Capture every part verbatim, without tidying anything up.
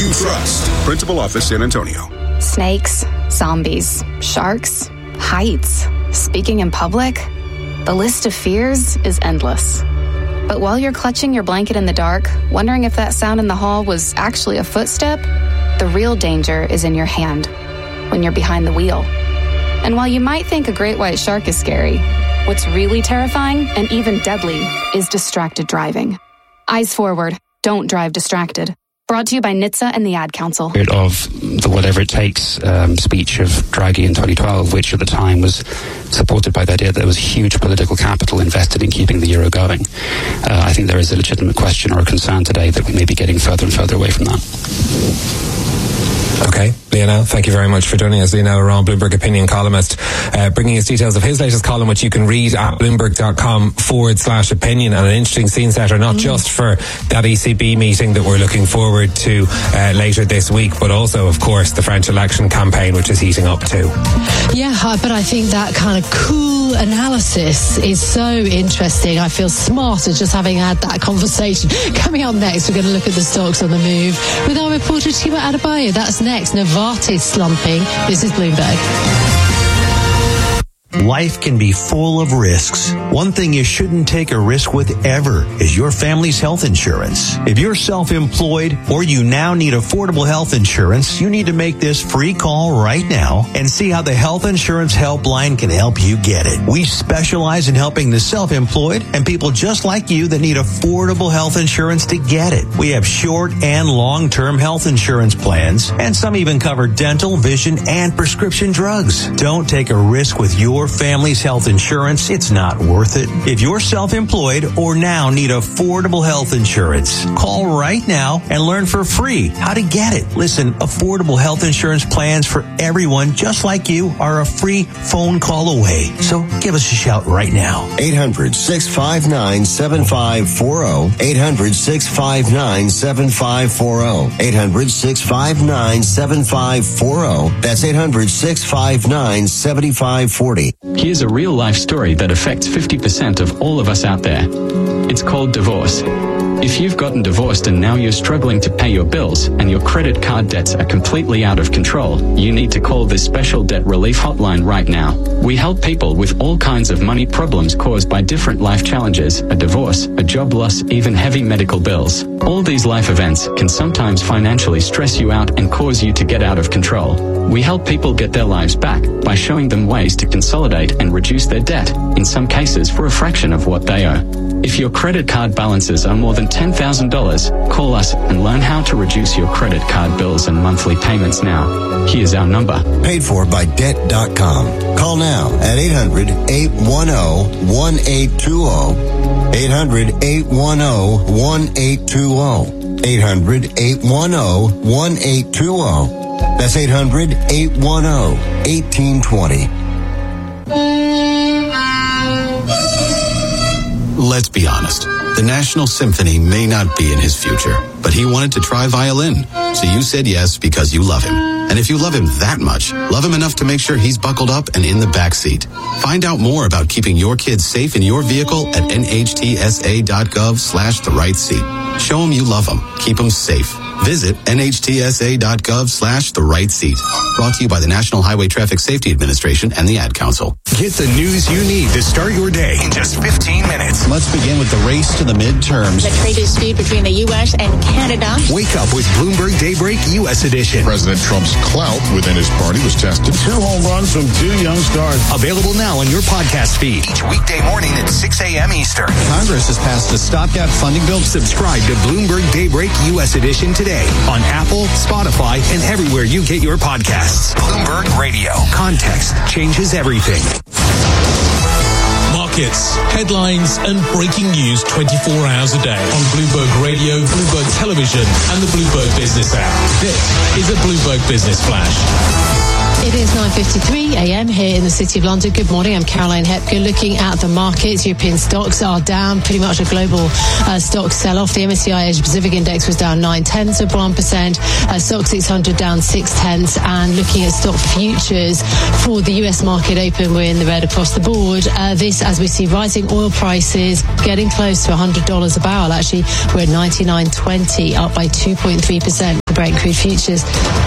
you trust. Principal Office, San Antonio. Snakes, zombies, sharks, heights, speaking in public. The list of fears is endless. But while you're clutching your blanket in the dark, wondering if that sound in the hall was actually a footstep, the real danger is in your hand, when you're behind the wheel. And while you might think a great white shark is scary, what's really terrifying and even deadly is distracted driving. Eyes forward, don't drive distracted. Brought to you by N H T S A and the Ad Council. Of the Whatever It Takes um, speech of Draghi in twenty twelve, which at the time was supported by the idea that there was huge political capital invested in keeping the euro going. Uh, I think there is a legitimate question or a concern today that we may be getting further and further away from that. Okay, Lionel, thank you very much for joining us. Lionel Aron, Bloomberg opinion columnist, uh, bringing us details of his latest column, which you can read at bloomberg.com forward slash opinion, and an interesting scene setter, not mm. just for that E C B meeting that we're looking forward to uh, later this week, but also, of course, the French election campaign, which is heating up too. Yeah, but I think that kind of cool analysis is so interesting. I feel smarter just having had that conversation. Coming up next, we're going to look at the stocks on the move with our reporter Tima Adebayo. That's next. Novartis slumping. This is Bloomberg. Life can be full of risks. One thing you shouldn't take a risk with ever is your family's health insurance. If you're self-employed or you now need affordable health insurance, you need to make this free call right now and see how the Health Insurance Helpline can help you get it. We specialize in helping the self-employed and people just like you that need affordable health insurance to get it. We have short and long-term health insurance plans, and some even cover dental, vision, and prescription drugs. Don't take a risk with your family's health insurance. It's not worth it. If you're self-employed or now need affordable health insurance, call right now and learn for free how to get it. Listen, affordable health insurance plans for everyone just like you are a free phone call away. So give us a shout right now. eight hundred, six five nine, seven five four zero. eight hundred, six five nine, seven five four zero. eight hundred, six five nine, seven five four zero. That's eight hundred, six five nine, seven five four zero. Here's a real-life story that affects fifty percent of all of us out there. It's called divorce. If you've gotten divorced and now you're struggling to pay your bills and your credit card debts are completely out of control, you need to call this special debt relief hotline right now. We help people with all kinds of money problems caused by different life challenges, a divorce, a job loss, even heavy medical bills. All these life events can sometimes financially stress you out and cause you to get out of control. We help people get their lives back by showing them ways to consolidate and reduce their debt, in some cases for a fraction of what they owe. If your credit card balances are more than ten thousand dollars, call us and learn how to reduce your credit card bills and monthly payments now. Here's our number. Paid for by debt dot com. Call now at eight hundred, eight one zero, one eight two zero. eight hundred, eight one zero, one eight two zero. eight hundred, eight one zero, one eight two zero. That's eight hundred, eight one zero, one eight two zero. Let's be honest. The National Symphony may not be in his future, but he wanted to try violin. So you said yes because you love him. And if you love him that much, love him enough to make sure he's buckled up and in the back seat. Find out more about keeping your kids safe in your vehicle at nhtsa.gov slash the right seat. Show him you love him. Keep him safe. Visit nhtsa.gov slash the right seat. Brought to you by the National Highway Traffic Safety Administration and the Ad Council. Get the news you need to start your day in just fifteen minutes. Let's begin with the race to the midterms. The trade dispute between the U S and Canada. Wake up with Bloomberg Daybreak U S Edition. President Trump's clout within his party was tested. Two home runs from two young stars. Available now on your podcast feed each weekday morning at six a.m. Eastern. Congress has passed a stopgap funding bill. Subscribe to Bloomberg Daybreak U S Edition today on Apple, Spotify, and everywhere you get your podcasts. Bloomberg Radio. Context changes everything. Markets, headlines, and breaking news twenty-four hours a day on Bloomberg Radio, Bloomberg Television, and the Bloomberg Business app. This is a Bloomberg Business Flash. It is nine fifty-three a.m. here in the City of London. Good morning, I'm Caroline Hepker. Looking at the markets, European stocks are down, pretty much a global uh, stock sell-off. The M S C I Asia Pacific Index was down nine tenths of one percent, uh, Stock six hundred down six tenths, and looking at stock futures for the U S market open, we're in the red across the board. Uh, this, as we see rising oil prices, getting close to one hundred dollars a barrel. Actually, we're at ninety-nine twenty, up by two point three percent. look at Brent crude futures.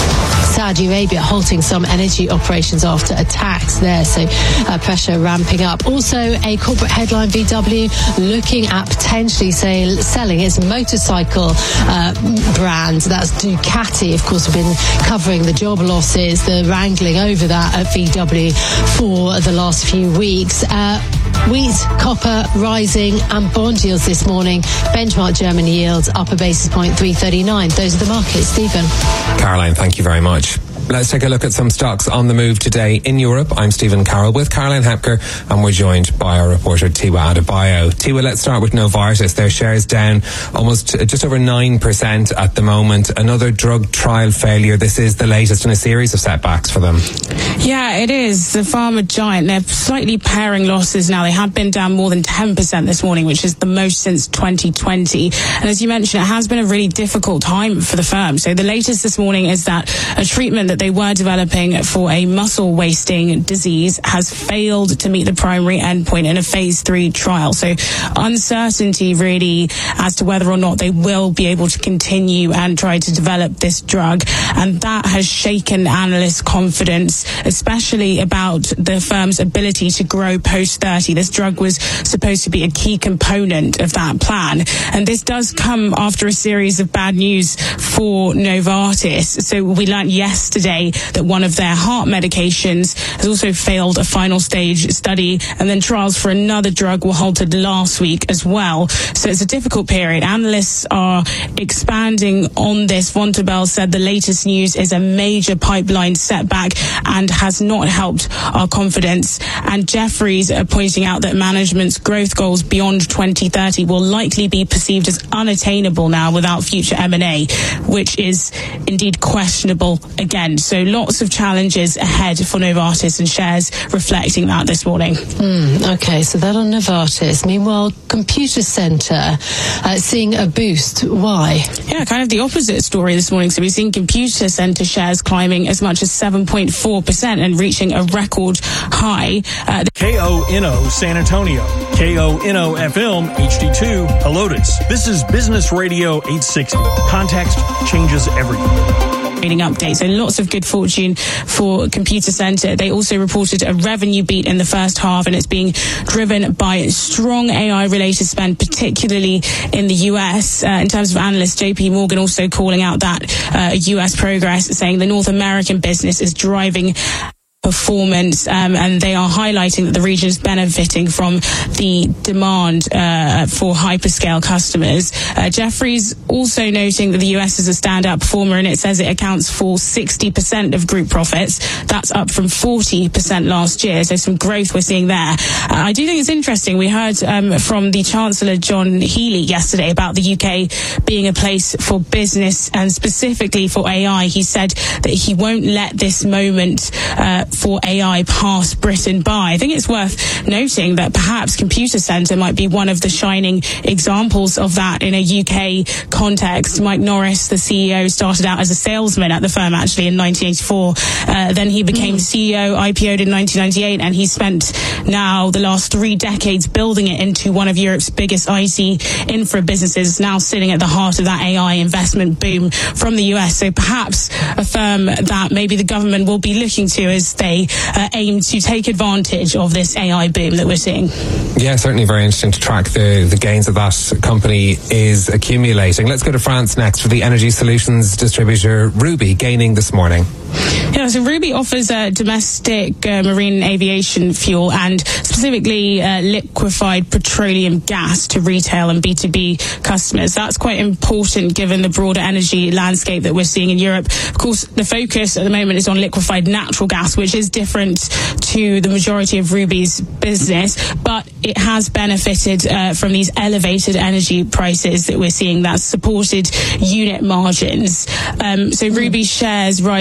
Saudi Arabia halting some energy operations after attacks there, so uh, pressure ramping up. Also, a corporate headline, V W looking at potentially say, selling its motorcycle uh, brand. That's Ducati. Of course, we've been covering the job losses, the wrangling over that at V W for the last few weeks. Uh, Wheat, copper rising, and bond yields this morning. Benchmark German yields up a basis point, three thirty-nine. Those are the markets. Stephen. Caroline, thank you very much. Let's take a look at some stocks on the move today in Europe. I'm Stephen Carroll with Caroline Hepker, and we're joined by our reporter Tiwa Adebayo. Tiwa, let's start with Novartis. Their shares down almost just over nine percent at the moment. Another drug trial failure. This is the latest in a series of setbacks for them. Yeah, it is. The pharma giant, they're slightly paring losses now. They have been down more than ten percent this morning, which is the most since twenty twenty. And as you mentioned, it has been a really difficult time for the firm. So the latest this morning is that a treatment that they were developing for a muscle wasting disease has failed to meet the primary endpoint in a phase three trial. So uncertainty really as to whether or not they will be able to continue and try to develop this drug. And that has shaken analysts' confidence, especially about the firm's ability to grow post thirty. This drug was supposed to be a key component of that plan. And this does come after a series of bad news for Novartis. So we learned yesterday that one of their heart medications has also failed a final stage study, and then trials for another drug were halted last week as well. So it's a difficult period. Analysts are expanding on this. Vontobel said the latest news is a major pipeline setback and has not helped our confidence. And Jefferies are pointing out that management's growth goals beyond twenty thirty will likely be perceived as unattainable now without future M and A, which is indeed questionable again. So lots of challenges ahead for Novartis, and shares reflecting that this morning. Mm, okay, so that on Novartis. Meanwhile, Computer Centre uh, seeing a boost. Why? Yeah, kind of the opposite story this morning. So we've seen Computer Centre shares climbing as much as seven point four percent and reaching a record high. Uh, K O N O San Antonio, K O N O F M H D two Helotes. This is Business Radio eight sixty. Context changes everything. Update. So lots of good fortune for Computer Centre. They also reported a revenue beat in the first half, and it's being driven by strong A I related spend, particularly in the U S. Uh, in terms of analysts, J P Morgan also calling out that uh, U S progress, saying the North American business is driving performance, um, and they are highlighting that the region is benefiting from the demand uh, for hyperscale customers. Uh, Jefferies also noting that the U S is a standout performer, and it says it accounts for sixty percent of group profits. That's up from forty percent last year, so some growth we're seeing there. Uh, I do think it's interesting. We heard um, from the Chancellor John Healey yesterday about the U K being a place for business and specifically for A I. He said that he won't let this moment uh, for A I pass Britain by. I think it's worth noting that perhaps Computer Centre might be one of the shining examples of that in a U K context. Mike Norris, the C E O, started out as a salesman at the firm actually in nineteen eighty-four. Uh, then he became mm. C E O, I P O'd in nineteen ninety-eight, and he spent now the last three decades building it into one of Europe's biggest I T infra businesses, now sitting at the heart of that A I investment boom from the U S. So perhaps a firm that maybe the government will be looking to as they uh, aim to take advantage of this A I boom that we're seeing. Yeah, certainly very interesting to track the, the gains that that company is accumulating. Let's go to France next for the energy solutions distributor Ruby, gaining this morning. Yeah, so Ruby offers uh, domestic uh, marine aviation fuel and specifically uh, liquefied petroleum gas to retail and B two B customers. That's quite important given the broader energy landscape that we're seeing in Europe. Of course, the focus at the moment is on liquefied natural gas, which is different to the majority of Ruby's business, but it has benefited uh, from these elevated energy prices that we're seeing. That's supported unit margins. Um, so Ruby shares rising as much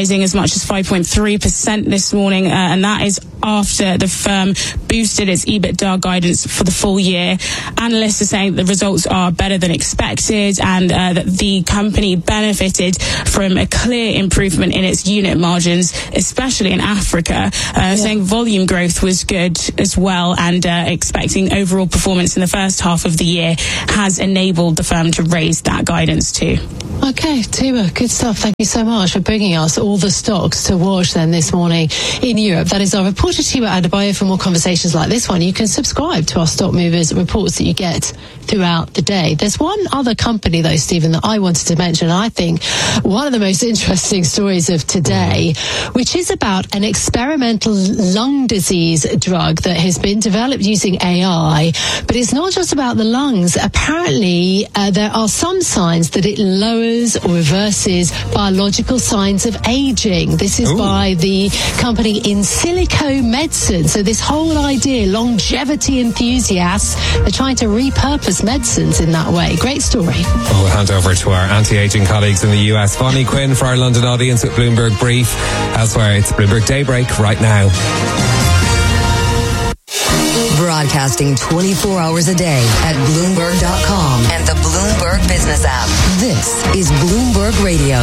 much as five point three percent this morning, uh, and that is after the firm boosted its EBITDA guidance for the full year. Analysts are saying the results are better than expected, and uh, that the company benefited from a clear improvement in its unit margins, especially in Africa, uh, yeah. saying volume growth was good as well, and uh, expecting overall performance in the first half of the year has enabled the firm to raise that guidance too. Okay, Timo, good stuff. Thank you so much for bringing us all the stocks to watch then this morning in Europe. That is our reporter, Timo Adebayo. For more conversations like this one, you can subscribe to our Stock Movers reports that you get throughout the day. There's one other company, though, Stephen, that I wanted to mention. I think one of the most interesting stories of today, which is about an experimental lung disease drug that has been developed using A I. But it's not just about the lungs. Apparently, uh, there are some signs that it lowers or reverses biological signs of aging. This is Ooh. by the company In Silico Medicine. So this whole idea, longevity enthusiasts, they're trying to repurpose medicines in that way. Great story. Well, we'll hand over to our anti-aging colleagues in the U S. Bonnie Quinn for our London audience with Bloomberg Brief. Elsewhere, it's Bloomberg Daybreak right now. Broadcasting twenty-four hours a day at Bloomberg dot com and the Bloomberg Business app. This is Bloomberg Radio.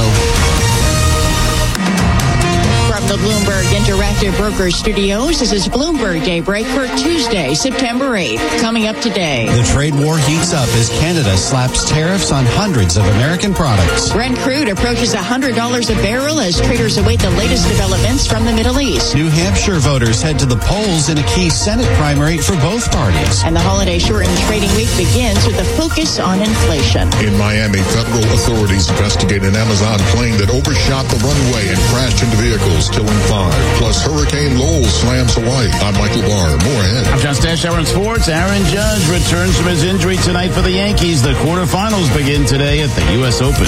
From the Bloomberg Interactive Brokers Studios, this is Bloomberg Daybreak for Tuesday, September eighth. Coming up today. The trade war heats up as Canada slaps tariffs on hundreds of American products. Brent crude approaches one hundred dollars a barrel as traders await the latest developments from the Middle East. New Hampshire voters head to the polls in a key Senate primary for both parties. And the holiday shortened trading week begins with a focus on inflation. In Miami, federal authorities investigate an Amazon plane that overshot the runway and crashed into vehicles, killing five. Plus, Hurricane Lowell slams Hawaii. I'm Michael Barr. More ahead. I'm John Stash, Aaron Sports. Aaron Judge returns from his injury tonight for the Yankees. The quarterfinals begin today at the U S Open.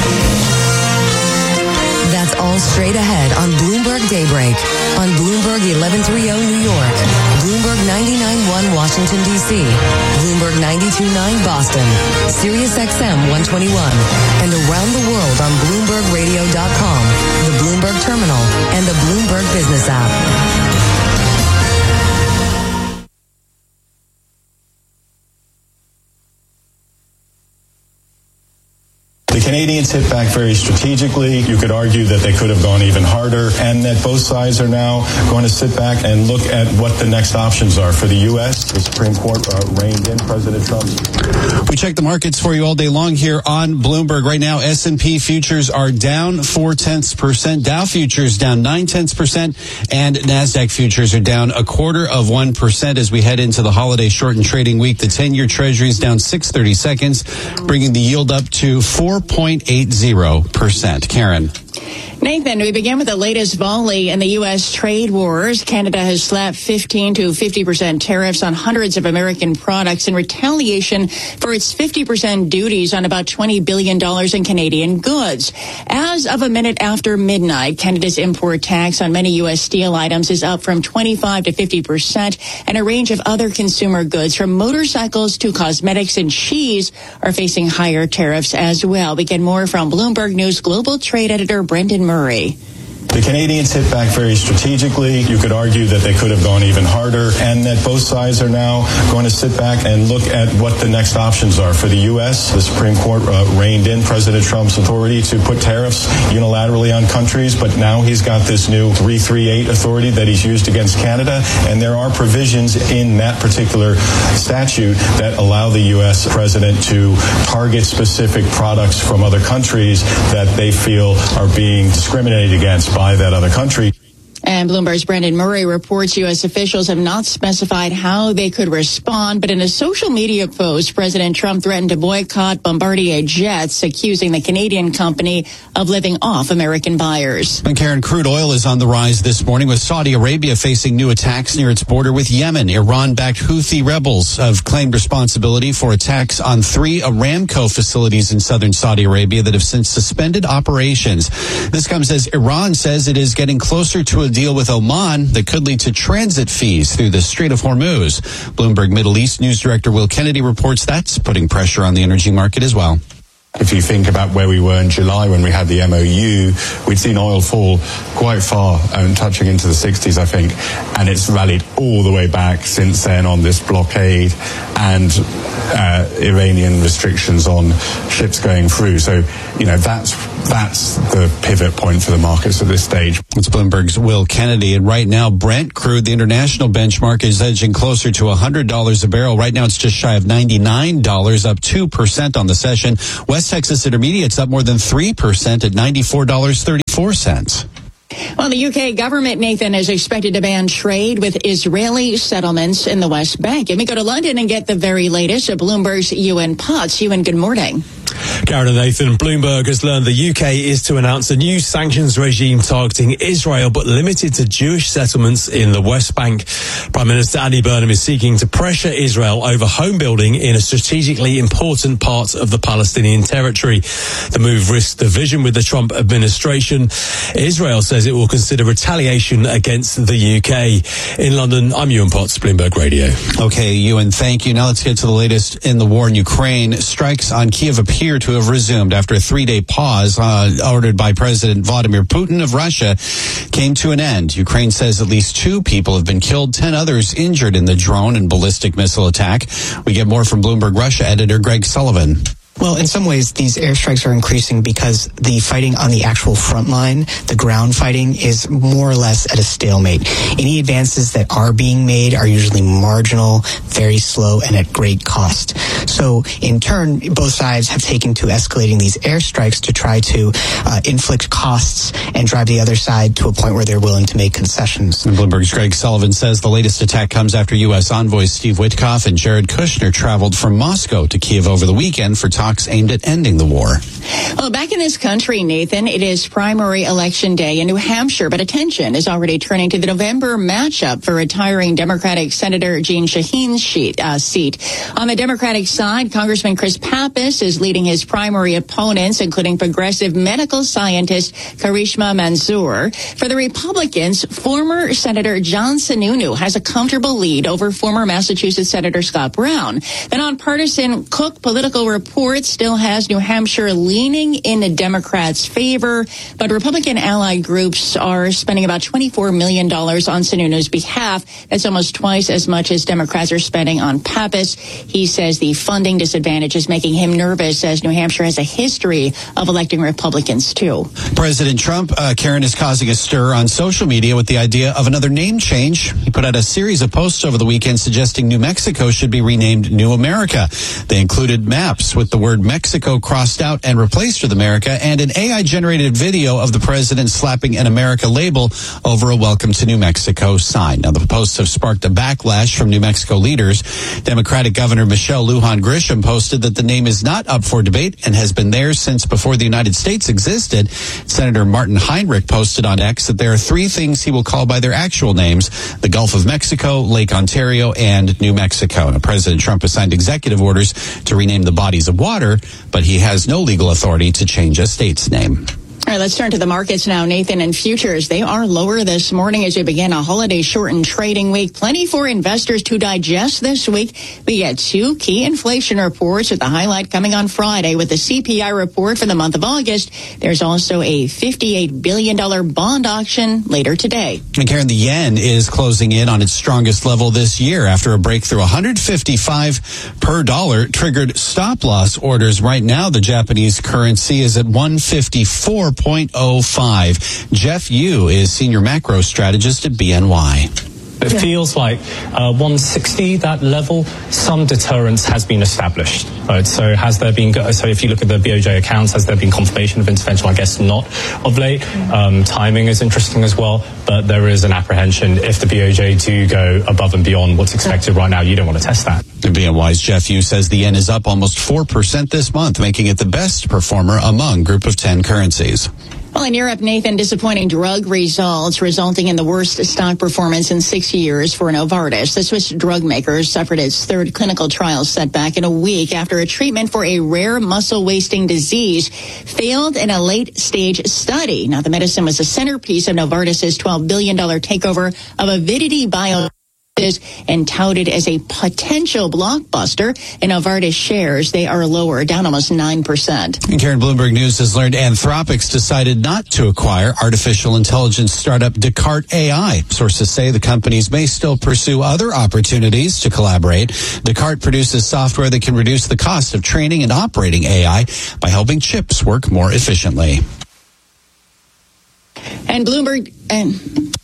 That's all straight ahead on Bloomberg Daybreak. On Bloomberg eleven thirty New York, Bloomberg ninety-nine point one Washington, D C, Bloomberg ninety-two point nine Boston, Sirius X M one twenty-one, and around the world on Bloomberg Radio dot com, the Bloomberg Terminal, and the Bloomberg Business app. The Canadians hit back very strategically. You could argue that they could have gone even harder, and that both sides are now going to sit back and look at what the next options are for the U S. The Supreme Court uh, reined in President Trump. We check the markets for you all day long here on Bloomberg. Right now, S and P futures are down four tenths percent. Dow futures down nine tenths percent, and NASDAQ futures are down a quarter of one percent as we head into the holiday shortened trading week. The ten-year Treasury is down six thirty seconds, bringing the yield up to four point eight zero percent. Karen. Nathan, we begin with the latest volley in the U S trade wars. Canada has slapped fifteen to fifty percent tariffs on hundreds of American products in retaliation for its fifty percent duties on about twenty billion dollars in Canadian goods. As of a minute after midnight, Canada's import tax on many U S steel items is up from twenty-five to fifty percent, and a range of other consumer goods from motorcycles to cosmetics and cheese are facing higher tariffs as well. We get more from Bloomberg News Global Trade Editor Brendan Murray. The Canadians hit back very strategically. You could argue that they could have gone even harder, and that both sides are now going to sit back and look at what the next options are for the U S. The Supreme Court uh, reined in President Trump's authority to put tariffs unilaterally on countries, but now he's got this new three thirty-eight authority that he's used against Canada, and there are provisions in that particular statute that allow the U S president to target specific products from other countries that they feel are being discriminated against by that other country. And Bloomberg's Brendan Murray reports U S officials have not specified how they could respond, but in a social media post, President Trump threatened to boycott Bombardier jets, accusing the Canadian company of living off American buyers. And Karen, crude oil is on the rise this morning, with Saudi Arabia facing new attacks near its border with Yemen. Iran-backed Houthi rebels have claimed responsibility for attacks on three Aramco facilities in southern Saudi Arabia that have since suspended operations. This comes as Iran says it is getting closer to a deal with Oman that could lead to transit fees through the Strait of Hormuz. Bloomberg Middle East News Director Will Kennedy reports that's putting pressure on the energy market as well. If you think about where we were in July when we had the M O U, we'd seen oil fall quite far, um, touching into the sixties, I think, and it's rallied all the way back since then on this blockade and uh, Iranian restrictions on ships going through. So, you know, that's that's the pivot point for the markets at this stage. It's Bloomberg's Will Kennedy, and right now Brent crude, the international benchmark, is edging closer to one hundred dollars a barrel. Right now it's just shy of ninety-nine dollars, up two percent on the session. West Texas Intermediate's up more than three percent at ninety-four dollars and thirty-four cents. Well, the U K government, Nathan, is expected to ban trade with Israeli settlements in the West Bank. Let me go to London and get the very latest at Bloomberg's Ewan Potts. Ewan, good morning. Karen and Nathan, Bloomberg has learned the U K is to announce a new sanctions regime targeting Israel, but limited to Jewish settlements in the West Bank. Prime Minister Andy Burnham is seeking to pressure Israel over home building in a strategically important part of the Palestinian territory. The move risks division with the Trump administration. Israel says it will consider retaliation against the U K. In London, I'm Ewan Potts, Bloomberg Radio. Okay, Ewan, thank you. Now let's get to the latest in the war in Ukraine. Strikes on Kiev appear to have resumed after a three-day pause uh, ordered by President Vladimir Putin of Russia came to an end. Ukraine says at least two people have been killed, ten others injured in the drone and ballistic missile attack. We get more from Bloomberg Russia editor Greg Sullivan. Well, in some ways, these airstrikes are increasing because the fighting on the actual front line, the ground fighting, is more or less at a stalemate. Any advances that are being made are usually marginal, very slow, and at great cost. So, in turn, both sides have taken to escalating these airstrikes to try to uh, inflict costs and drive the other side to a point where they're willing to make concessions. And Bloomberg's Greg Sullivan says the latest attack comes after U S envoys Steve Witkoff and Jared Kushner traveled from Moscow to Kiev over the weekend for talks aimed at ending the war. Well, back in this country, Nathan, it is primary election day in New Hampshire, but attention is already turning to the November matchup for retiring Democratic Senator Jeanne Shaheen's sheet, uh, seat. On the Democratic side, Congressman Chris Pappas is leading his primary opponents, including progressive medical scientist Karishma Mansour. For the Republicans, former Senator John Sununu has a comfortable lead over former Massachusetts Senator Scott Brown. The nonpartisan Cook Political Report still has New Hampshire leaning in the Democrats' favor, but Republican ally groups are spending about twenty-four million dollars on Sununu's behalf. That's almost twice as much as Democrats are spending on Pappas. He says the funding disadvantage is making him nervous, as New Hampshire has a history of electing Republicans, too. President Trump, uh, Karen, is causing a stir on social media with the idea of another name change. He put out a series of posts over the weekend suggesting New Mexico should be renamed New America. They included maps with the word Mexico crossed out and replaced with America, and an A I-generated video of the president slapping an America label over a Welcome to New Mexico sign. Now, the posts have sparked a backlash from New Mexico leaders. Democratic Governor Michelle Lujan Grisham posted that the name is not up for debate and has been there since before the United States existed. Senator Martin Heinrich posted on X that there are three things he will call by their actual names: the Gulf of Mexico, Lake Ontario, and New Mexico. Now, President Trump has signed executive orders to rename the bodies of water, but he has no legal authority to change a state's name. All right, let's turn to the markets now, Nathan, and futures. They are lower this morning as we begin a holiday-shortened trading week. Plenty for investors to digest this week. We get two key inflation reports, with the highlight coming on Friday with the C P I report for the month of August. There's also a fifty-eight billion dollars bond auction later today. And Karen, the yen is closing in on its strongest level this year after a breakthrough one hundred fifty-five per dollar triggered stop-loss orders. Right now, the Japanese currency is at one fifty-four point oh five. Jeff Yu is senior macro strategist at B N Y. It feels like uh, one sixty, that level, some deterrence has been established. Right? So has there been, so if you look at the B O J accounts, has there been confirmation of intervention? I guess not of late. Um, timing is interesting as well, but there is an apprehension if the B O J do go above and beyond what's expected right now, you don't want to test that. The B N Y's Jeff Yu says the yen is up almost four percent this month, making it the best performer among Group of ten currencies. Well, in Europe, Nathan, disappointing drug results resulting in the worst stock performance in six years for Novartis. The Swiss drug maker suffered its third clinical trial setback in a week after a treatment for a rare muscle wasting disease failed in a late-stage study. Now, the medicine was a centerpiece of Novartis' twelve billion dollars takeover of Avidity Bio. and touted as a potential blockbuster. In Novartis shares, they are lower, down almost nine percent. And Karen, Bloomberg News has learned Anthropic decided not to acquire artificial intelligence startup Descartes A I. Sources say the companies may still pursue other opportunities to collaborate. Descartes produces software that can reduce the cost of training and operating A I by helping chips work more efficiently. And Bloomberg and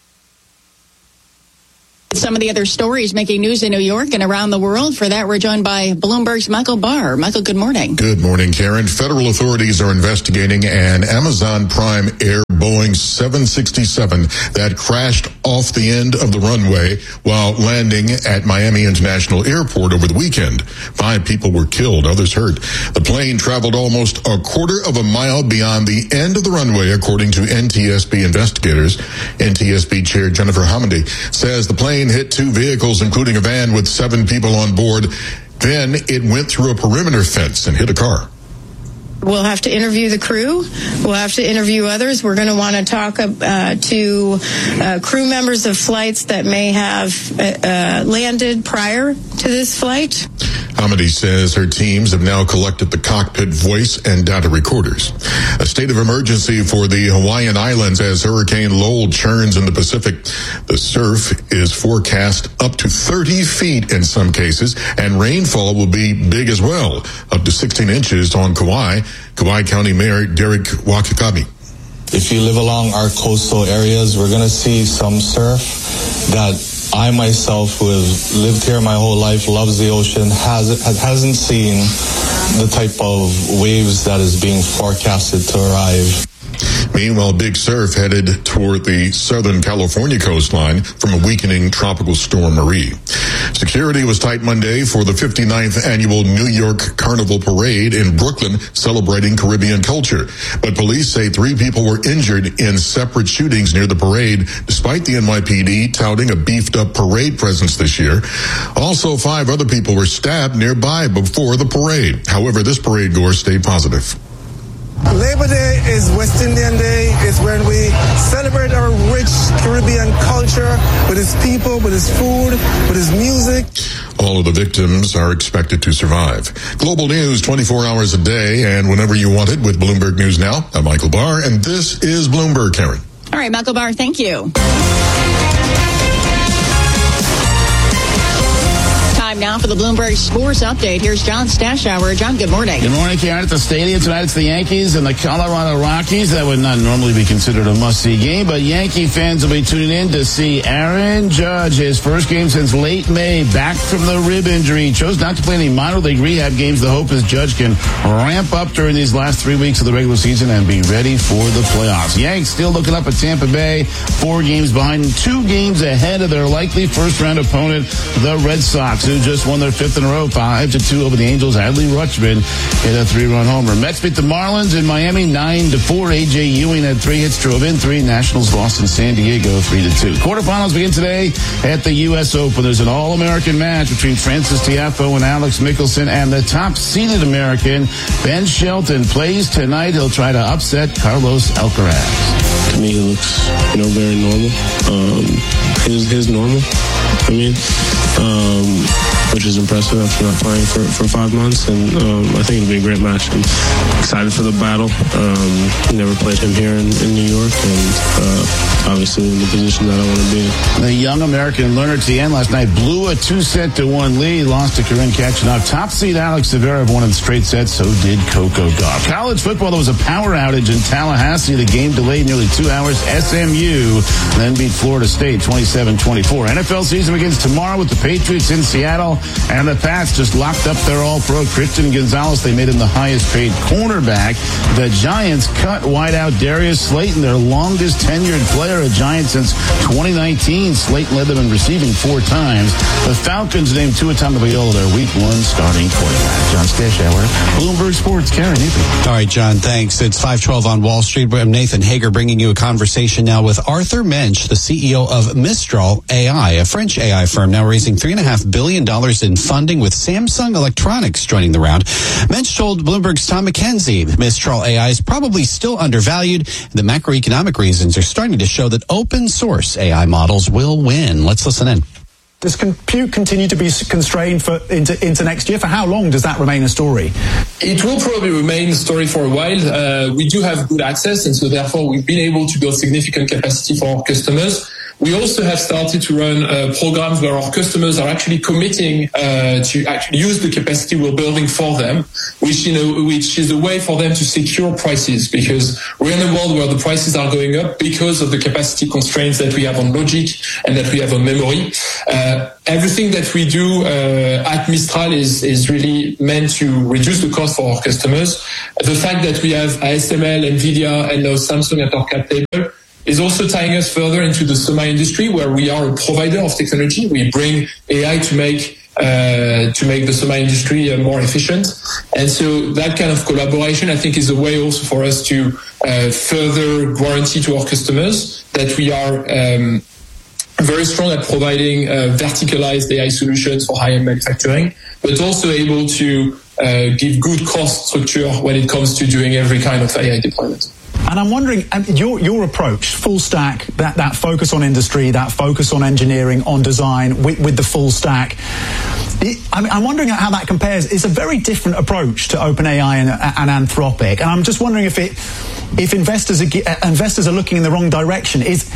some of the other stories making news in New York and around the world. For that, we're joined by Bloomberg's Michael Barr. Michael, good morning. Good morning, Karen. Federal authorities are investigating an Amazon Prime Air Boeing seven sixty-seven that crashed off the end of the runway while landing at Miami International Airport over the weekend. Five people were killed, others hurt. The plane traveled almost a quarter of a mile beyond the end of the runway, according to N T S B investigators. N T S B Chair Jennifer Hamady says the plane hit two vehicles, including a van with seven people on board. Then it went through a perimeter fence and hit a car. We'll have to interview the crew. We'll have to interview others. We're going to want to talk uh, to uh, crew members of flights that may have uh, landed prior to this flight. Hamady says her teams have now collected the cockpit voice and data recorders. A state of emergency for the Hawaiian Islands as Hurricane Lowell churns in the Pacific. The surf is forecast up to thirty feet in some cases, and rainfall will be big as well, up to sixteen inches on Kauai. Kauai County Mayor Derek Wakakami. If you live along our coastal areas, we're going to see some surf that I myself, who have lived here my whole life, loves the ocean, has, hasn't seen the type of waves that is being forecasted to arrive. Meanwhile, big surf headed toward the Southern California coastline from a weakening tropical storm Marie. Security was tight Monday for the fifty-ninth annual New York Carnival Parade in Brooklyn, celebrating Caribbean culture. But police say three people were injured in separate shootings near the parade, despite the N Y P D touting a beefed-up parade presence this year. Also, five other people were stabbed nearby before the parade. However, this parade goer stayed positive. Labor Day is West Indian Day. It's when we celebrate our rich Caribbean culture with its people, with its food, with its music. All of the victims are expected to survive. Global news twenty-four hours a day and whenever you want it with Bloomberg News Now. I'm Michael Barr, and this is Bloomberg, Karen. All right, Michael Barr, thank you. Time now for the Bloomberg Sports Update. Here's John Stashower. John, good morning. Good morning, Karen. At the stadium tonight, it's the Yankees and the Colorado Rockies. That would not normally be considered a must-see game, but Yankee fans will be tuning in to see Aaron Judge, his first game since late May, back from the rib injury. He chose not to play any minor league rehab games. The hope is Judge can ramp up during these last three weeks of the regular season and be ready for the playoffs. Yanks still looking up at Tampa Bay, four games behind, two games ahead of their likely first-round opponent, the Red Sox, who just won their fifth in a row, five to two over the Angels. Adley Rutschman hit a three-run homer. Mets beat the Marlins in Miami nine to four. A J Ewing had three hits, drove in three. Nationals lost in San Diego three to two. Quarterfinals begin today at the U S Open. There's an all-American match between Francis Tiafoe and Alex Mickelson, and the top-seeded American Ben Shelton plays tonight. He'll try to upset Carlos Alcaraz. To me, he looks, you know, very normal. Um, his his normal. I mean, um, which is impressive after not playing for, for five months. And um, I think it'll be a great match. I'm excited for the battle. Um, never played him here in, in New York, and uh, obviously in the position that I want to be in. The young American Leonard Tien last night blew a two-set to one lead, lost to Karen Khachanov. Top seed Alex Zverev won in straight sets, so did Coco Gauff. College football, there was a power outage in Tallahassee. The game delayed nearly two hours. S M U then beat Florida State twenty-seven twenty-four. N F L season begins tomorrow with the Patriots in Seattle, and the Pats just locked up their all-pro Christian Gonzalez. They made him the highest-paid cornerback. The Giants cut wideout Darius Slayton, their longest-tenured player, a Giant since twenty nineteen. Slayton led them in receiving four times. The Falcons named Tua Tagovailoa their Week One starting quarterback. John Stashower, Bloomberg Sports. Karen Nathan. All right, John, thanks. It's five twelve on Wall Street. I'm Nathan Hager bringing you a conversation now with Arthur Mensch, the C E O of Mistral A I, a French A I firm now raising three point five billion dollars in funding with Samsung Electronics joining the round. Mensch told Bloomberg's Tom McKenzie Mistral A I is probably still undervalued. The macroeconomic reasons are starting to show that open source A I models will win. Let's listen in. Does compute continue to be constrained for into, into next year? For how long does that remain a story? It will probably remain a story for a while. Uh, we do have good access, and so therefore we've been able to build significant capacity for our customers. We also have started to run uh, programs where our customers are actually committing uh, to actually use the capacity we're building for them, which you know, which is a way for them to secure prices, because we're in a world where the prices are going up because of the capacity constraints that we have on logic and that we have on memory. Uh, everything that we do uh, at Mistral is is really meant to reduce the cost for our customers. The fact that we have A S M L, Nvidia, and now Samsung at our cap table is also tying us further into the semi industry, where we are a provider of technology. We bring A I to make uh, to make the semi industry uh, more efficient, and so that kind of collaboration, I think, is a way also for us to uh, further guarantee to our customers that we are um, very strong at providing uh, verticalized A I solutions for high-end manufacturing, but also able to uh, give good cost structure when it comes to doing every kind of A I deployment. And I'm wondering, um, your your approach, full stack, that, that focus on industry, that focus on engineering, on design, with, with the full stack, it, I'm, I'm wondering how that compares. It's a very different approach to OpenAI and, and Anthropic. And I'm just wondering if it, if investors are, investors are looking in the wrong direction. Is,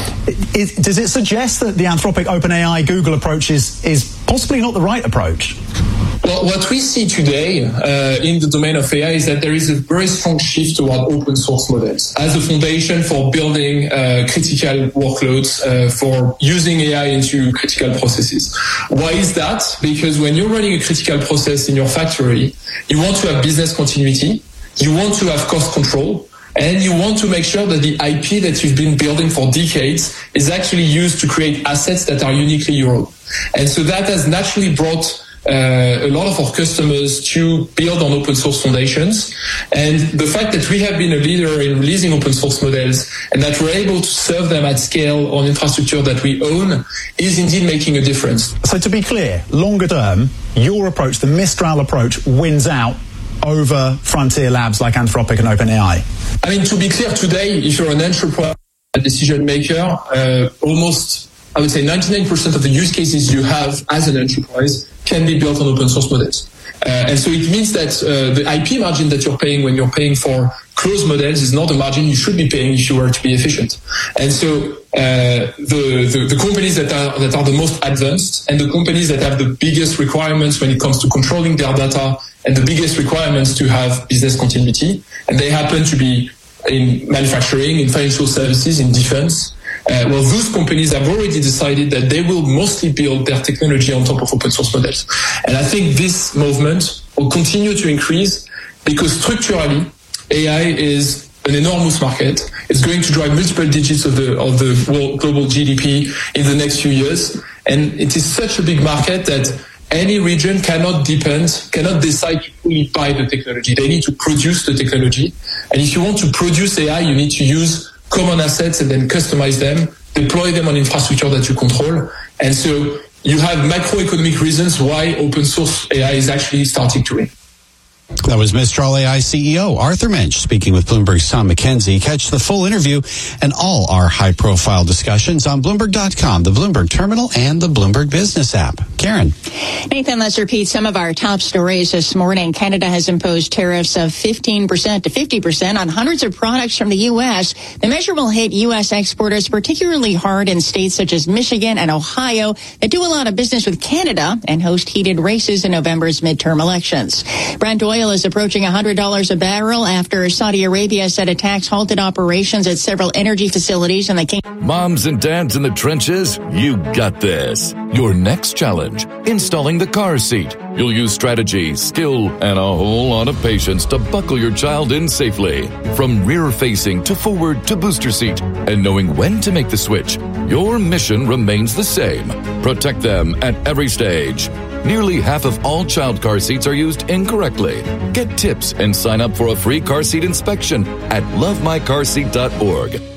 is, does it suggest that the Anthropic, OpenAI, Google approach is, is possibly not the right approach? Well, what we see today uh, in the domain of A I is that there is a very strong shift toward open source models as a foundation for building uh, critical workloads, uh, for using A I into critical processes. Why is that? Because when you're running a critical process in your factory, you want to have business continuity, you want to have cost control, and you want to make sure that the I P that you've been building for decades is actually used to create assets that are uniquely your own. And so that has naturally brought Uh, a lot of our customers to build on open source foundations. And the fact that we have been a leader in releasing open source models and that we're able to serve them at scale on infrastructure that we own is indeed making a difference. So to be clear, longer term, your approach, the Mistral approach, wins out over frontier labs like Anthropic and OpenAI. I mean, to be clear, today, if you're an enterprise decision maker, uh, almost, I would say ninety-nine percent of the use cases you have as an enterprise can be built on open source models. Uh, and so it means that uh, the I P margin that you're paying when you're paying for closed models is not a margin you should be paying if you were to be efficient. And so uh, the, the, the companies that are, that are the most advanced and the companies that have the biggest requirements when it comes to controlling their data and the biggest requirements to have business continuity, and they happen to be in manufacturing, in financial services, in defense, Uh, well, those companies have already decided that they will mostly build their technology on top of open source models. And I think this movement will continue to increase because structurally, A I is an enormous market. It's going to drive multiple digits of the of the world global G D P in the next few years. And it is such a big market that any region cannot depend, cannot decide to fully buy the technology. They need to produce the technology. And if you want to produce A I, you need to use common assets and then customize them, deploy them on infrastructure that you control. And so you have macroeconomic reasons why open source A I is actually starting to win. That was Mistral A I C E O Arthur Mensch speaking with Bloomberg's Tom McKenzie. Catch the full interview and all our high-profile discussions on Bloomberg dot com, the Bloomberg Terminal, and the Bloomberg Business app. Karen. Nathan, let's repeat some of our top stories this morning. Canada has imposed tariffs of fifteen percent to fifty percent on hundreds of products from the U S. The measure will hit U S exporters particularly hard in states such as Michigan and Ohio that do a lot of business with Canada and host heated races in November's midterm elections. Brent oil is approaching one hundred dollars a barrel after Saudi Arabia said attacks halted operations at several energy facilities in the kingdom. Moms and dads in the trenches, you got this. Your next challenge, installing the car seat. You'll use strategy, skill, and a whole lot of patience to buckle your child in safely. From rear-facing to forward to booster seat. And knowing when to make the switch, your mission remains the same. Protect them at every stage. Nearly half of all child car seats are used incorrectly. Get tips and sign up for a free car seat inspection at love my car seat dot org.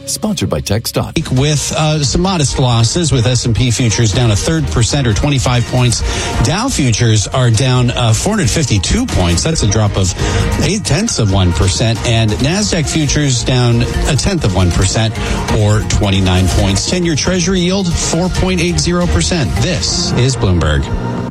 Sponsored by TxDOT. With uh, some modest losses, with S and P futures down a third percent or twenty-five points. Dow futures are down uh, four hundred fifty-two points. That's a drop of eight tenths of one percent. And NASDAQ futures down a tenth of one percent or twenty-nine points. ten-year Treasury yield, four point eight zero percent. This is Bloomberg.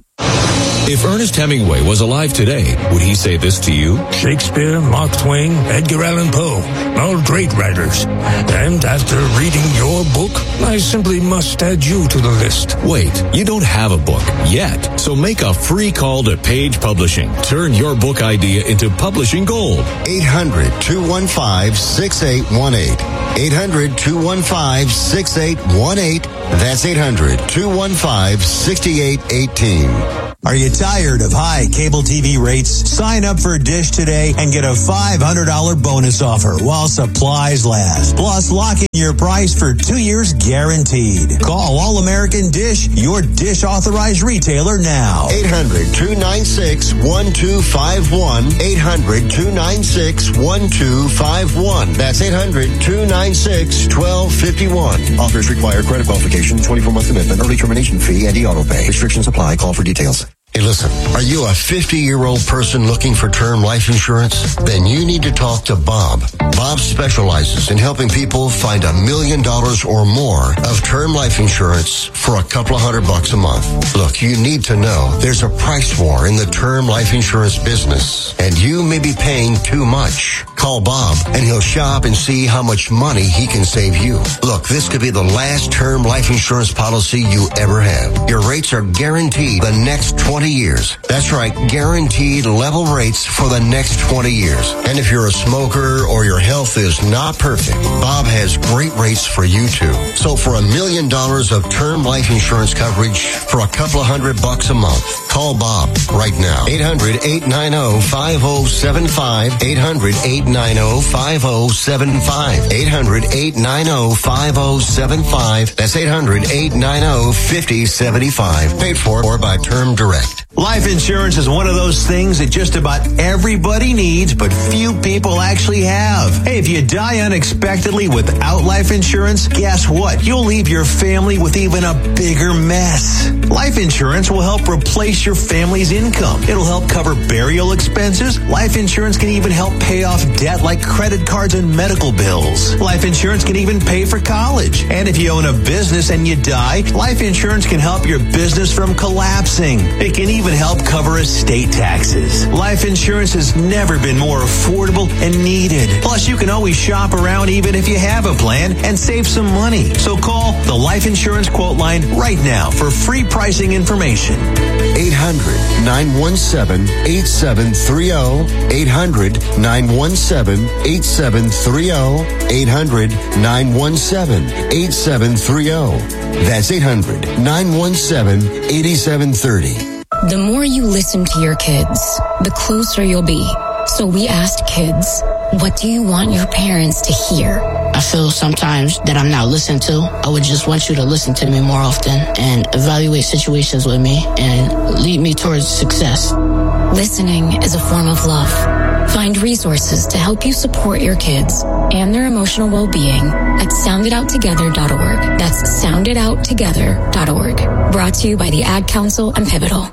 If Ernest Hemingway was alive today, would he say this to you? Shakespeare, Mark Twain, Edgar Allan Poe, all great writers. And after reading your book, I simply must add you to the list. Wait, you don't have a book yet, so make a free call to Page Publishing. Turn your book idea into publishing gold. eight hundred, two one five, six eight one eight. eight hundred, two one five, six eight one eight. That's eight hundred, two one five, six eight one eight. Are you tired of high cable T V rates? Sign up for Dish today and get a five hundred dollars bonus offer while supplies last. Plus, lock in your price for two years guaranteed. Call All American Dish, your Dish authorized retailer now. eight hundred, two nine six, one two five one. eight hundred, two nine six, one two five one. That's eight hundred, two nine six, one two five one. Offers require credit qualification, twenty-four month commitment, early termination fee, and e-auto pay. Restrictions apply. Call for details. Hey, listen, are you a fifty-year-old person looking for term life insurance? Then you need to talk to Bob. Bob specializes in helping people find a million dollars or more of term life insurance for a couple of hundred bucks a month. Look, you need to know there's a price war in the term life insurance business, and you may be paying too much. Call Bob, and he'll shop and see how much money he can save you. Look, this could be the last term life insurance policy you ever have. Your rates are guaranteed the next twenty years. That's right, guaranteed level rates for the next twenty years. And if you're a smoker or your health is not perfect, Bob has great rates for you too. So for a million dollars of term life insurance coverage for a couple of hundred bucks a month, call Bob right now. eight hundred, eight nine zero, five zero seven five. eight hundred, eight nine zero, five zero seven five. eight hundred, eight nine zero, five zero seven five. That's eight hundred, eight nine zero, five zero seven five. Paid for or by Term Direct. Life insurance is one of those things that just about everybody needs, but few people actually have. Hey, if you die unexpectedly without life insurance, guess what? You'll leave your family with even a bigger mess. Life insurance will help replace your family's income. It'll help cover burial expenses. Life insurance can even help pay off debt like credit cards and medical bills. Life insurance can even pay for college. And if you own a business and you die, life insurance can help your business from collapsing. It can even help cover estate taxes. Life insurance has never been more affordable and needed. Plus, you can always shop around even if you have a plan and save some money. So call the Life Insurance Quote Line right now for free pricing information. eight hundred, nine one seven, eight seven three zero. eight hundred, nine one seven, eight seven three zero. eight hundred, nine one seven, eight seven three zero. That's eight hundred, nine one seven, eight seven three zero. The more you listen to your kids, the closer you'll be. So we asked kids, what do you want your parents to hear? I feel sometimes that I'm not listened to. I would just want you to listen to me more often and evaluate situations with me and lead me towards success. Listening is a form of love. Find resources to help you support your kids and their emotional well-being at sound it out together dot org. That's sound it out together dot org. Brought to you by the Ad Council and Pivotal.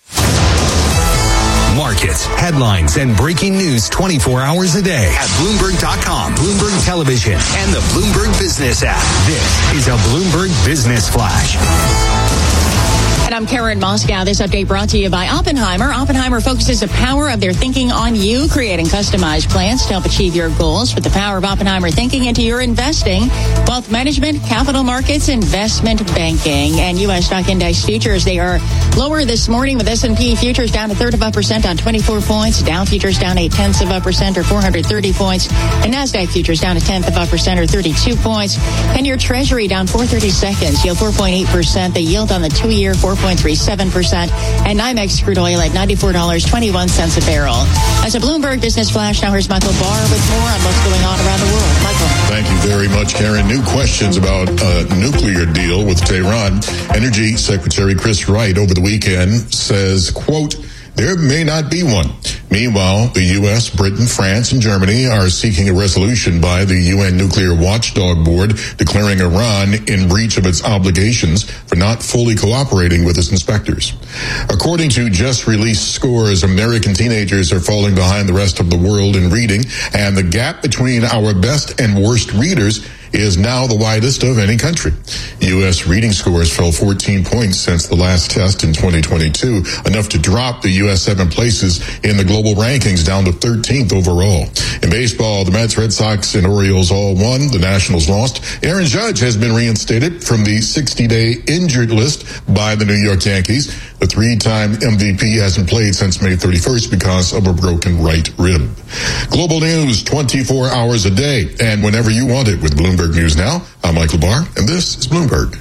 Markets, headlines, and breaking news twenty-four hours a day at Bloomberg dot com, Bloomberg Television, and the Bloomberg Business app. This is a Bloomberg Business Flash. And I'm Karen Moscow. This update brought to you by Oppenheimer. Oppenheimer focuses the power of their thinking on you, creating customized plans to help achieve your goals. Put the power of Oppenheimer thinking into your investing, wealth management, capital markets, investment banking. And U S stock index futures, they are lower this morning with S and P futures down a third of a percent on twenty-four points. Dow futures down eight tenths of a percent or four hundred thirty points. And NASDAQ futures down a tenth of a percent or thirty-two points. And your Treasury down four thirty-seconds, yield four point eight percent. The yield on the two-year four point three seven percent. And NYMEX crude oil at ninety-four dollars and twenty-one cents a barrel. As a Bloomberg Business Flash, now here's Michael Barr with more on what's going on around the world. Michael. Thank you very much, Karen. New questions about a nuclear deal with Tehran. Energy Secretary Chris Wright over the weekend says, quote, there may not be one. Meanwhile, the U S, Britain, France, and Germany are seeking a resolution by the U N Nuclear Watchdog Board declaring Iran in breach of its obligations for not fully cooperating with its inspectors. According to just released scores, American teenagers are falling behind the rest of the world in reading, and the gap between our best and worst readers is now the widest of any country. U S reading scores fell fourteen points since the last test in twenty twenty-two, enough to drop the U S seven places in the global rankings down to thirteenth overall. In baseball, the Mets, Red Sox, and Orioles all won. The Nationals lost. Aaron Judge has been reinstated from the sixty-day injured list by the New York Yankees. The three-time M V P hasn't played since May thirty-first because of a broken right rib. Global news twenty-four hours a day and whenever you want it with Bloomberg News Now. I'm Mike LaBar, and this is Bloomberg.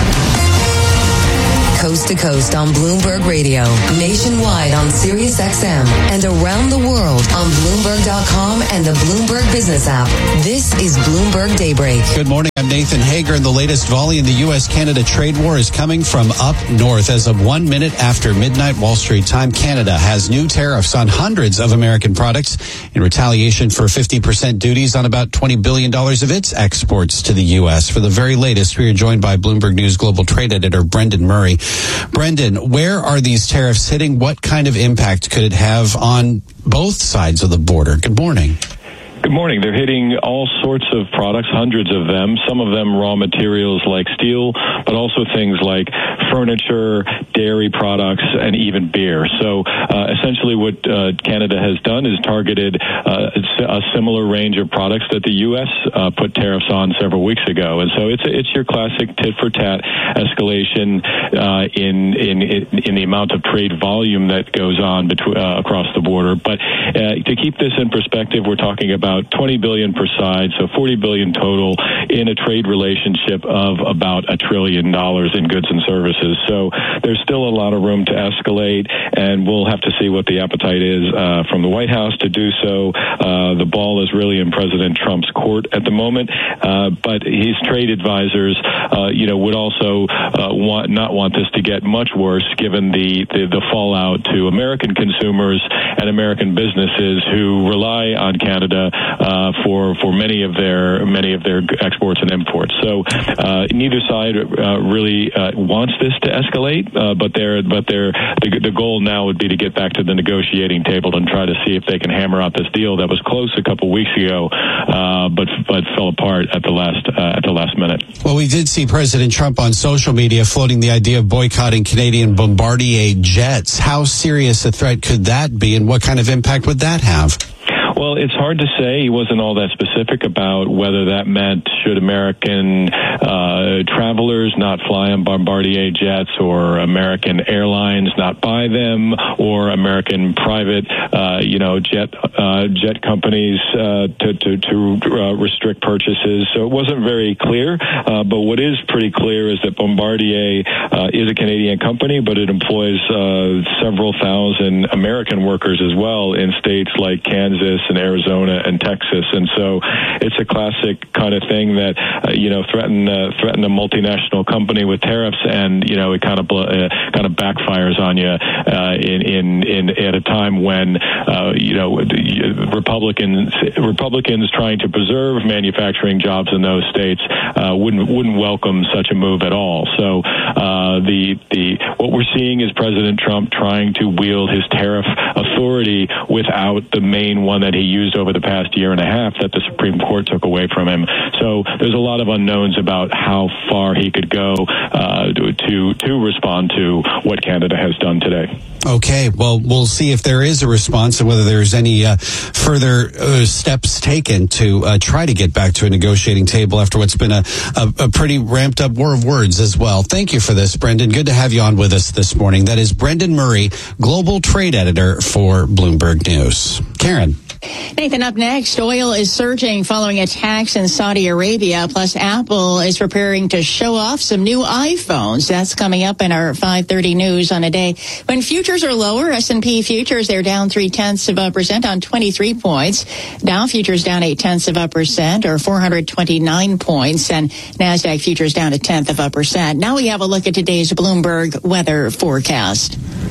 Coast to coast on Bloomberg Radio, nationwide on Sirius X M, and around the world on Bloomberg dot com and the Bloomberg Business app. This is Bloomberg Daybreak. Good morning. I'm Nathan Hager, and the latest volley in the U S Canada trade war is coming from up north. As of one minute after midnight Wall Street time, Canada has new tariffs on hundreds of American products in retaliation for fifty percent duties on about twenty billion dollars of its exports to the U S. For the very latest, we are joined by Bloomberg News Global Trade Editor Brendan Murray. Brendan, where are these tariffs hitting? What kind of impact could it have on both sides of the border? Good morning. Good morning. They're hitting all sorts of products, hundreds of them, some of them raw materials like steel, but also things like furniture, dairy products, and even beer. So uh, essentially what uh, Canada has done is targeted uh, a similar range of products that the U S uh, put tariffs on several weeks ago. And so it's it's your classic tit-for-tat escalation uh, in, in in the amount of trade volume that goes on between, uh, across the border. But uh, to keep this in perspective, we're talking about twenty billion dollars per side, so forty billion dollars total in a trade relationship of about a trillion dollars in goods and services. So there's still a lot of room to escalate, and we'll have to see what the appetite is uh, from the White House to do so. Uh, the ball is really in President Trump's court at the moment, uh, but his trade advisors, uh, you know, would also uh, want not want this to get much worse, given the, the the fallout to American consumers and American businesses who rely on Canada Uh, for for many of their many of their exports and imports. So uh, neither side uh, really uh, wants this to escalate, uh, but they're but they're the, the goal now would be to get back to the negotiating table and try to see if they can hammer out this deal that was close a couple weeks ago, uh, but but fell apart at the last uh, at the last minute. Well, we did see President Trump on social media floating the idea of boycotting Canadian Bombardier jets. How serious a threat could that be, and what kind of impact would that have? Well, it's hard to say. He wasn't all that specific about whether that meant should American uh, travelers not fly on Bombardier jets, or American airlines not buy them, or American private, uh, you know, jet uh, jet companies uh, to to, to uh, restrict purchases. So it wasn't very clear. Uh, but what is pretty clear is that Bombardier uh, is a Canadian company, but it employs uh, several thousand American workers as well in states like Kansas and Arizona and Texas, and so it's a classic kind of thing that uh, you know threaten uh, threaten a multinational company with tariffs, and you know it kind of uh, kind of backfires on you uh, in, in in at a time when uh, you know Republicans Republicans trying to preserve manufacturing jobs in those states uh, wouldn't wouldn't welcome such a move at all. So uh, the the what we're seeing is President Trump trying to wield his tariff authority without the main one that he used over the past year and a half that the Supreme Court took away from him. So there's a lot of unknowns about how far he could go uh, to to respond to what Canada has done today. Okay, well, we'll see if there is a response and whether there's any uh, further uh, steps taken to uh, try to get back to a negotiating table after what's been a, a, a pretty ramped up war of words as well. Thank you for this, Brendan. Good to have you on with us this morning. That is Brendan Murray, Global Trade Editor for Bloomberg News. Karen. Nathan, up next, oil is surging following attacks in Saudi Arabia. Plus, Apple is preparing to show off some new iPhones. That's coming up in our five thirty news on a day when futures are lower. S and P futures, they're down three-tenths of a percent on twenty-three points. Dow futures down eight-tenths of a percent or four hundred twenty-nine points. And NASDAQ futures down a tenth of a percent. Now we have a look at today's Bloomberg weather forecast.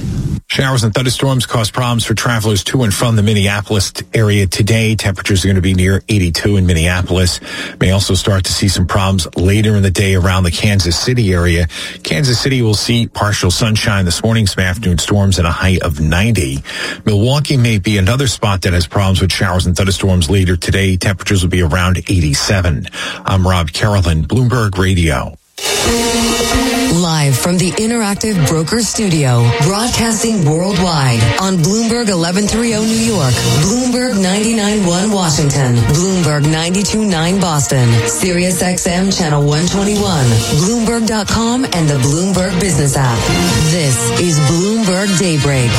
Showers and thunderstorms cause problems for travelers to and from the Minneapolis area today. Temperatures are going to be near eighty-two in Minneapolis. May also start to see some problems later in the day around the Kansas City area. Kansas City will see partial sunshine this morning, some afternoon storms and a high of ninety. Milwaukee may be another spot that has problems with showers and thunderstorms later today. Temperatures will be around eighty-seven. I'm Rob Carolyn, Bloomberg Radio. Live from the Interactive Broker Studio, broadcasting worldwide on Bloomberg eleven thirty New York, Bloomberg ninety-nine point one Washington, Bloomberg ninety-two point nine Boston, Sirius X M Channel one twenty-one, Bloomberg dot com, and the Bloomberg Business app. This is Bloomberg Daybreak.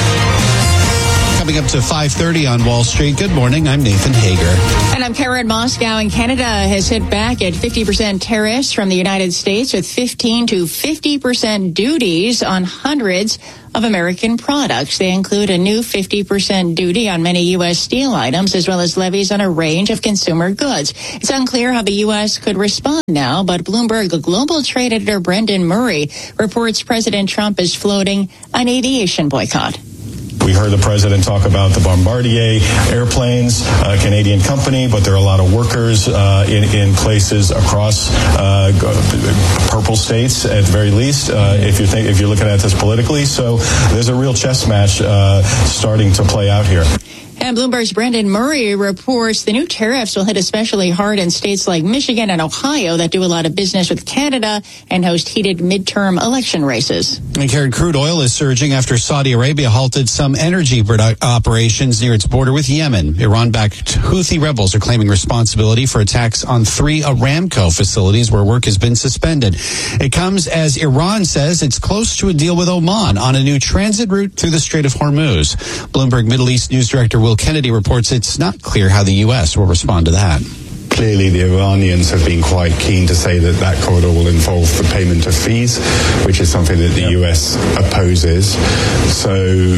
Coming up to five thirty on Wall Street. Good morning. I'm Nathan Hager. And I'm Karen Moscow. And Canada has hit back at fifty percent tariffs from the United States with fifteen to fifty percent duties on hundreds of American products. They include a new fifty percent duty on many U S steel items, as well as levies on a range of consumer goods. It's unclear how the U S could respond now, but Bloomberg global trade editor Brendan Murray reports President Trump is floating an aviation boycott. We heard the president talk about the Bombardier airplanes, a Canadian company, but there are a lot of workers uh, in, in places across uh, purple states, at the very least, uh, if you think if you're looking at this politically. So there's a real chess match uh, starting to play out here. And Bloomberg's Brendan Murray reports the new tariffs will hit especially hard in states like Michigan and Ohio that do a lot of business with Canada and host heated midterm election races. And Karen, crude oil is surging after Saudi Arabia halted some energy produ- operations near its border with Yemen. Iran-backed Houthi rebels are claiming responsibility for attacks on three Aramco facilities where work has been suspended. It comes as Iran says it's close to a deal with Oman on a new transit route through the Strait of Hormuz. Bloomberg Middle East News Director Will Kennedy reports it's not clear how the U S will respond to that. Clearly, the Iranians have been quite keen to say that that corridor will involve the payment of fees, which is something that the yep. U S opposes. So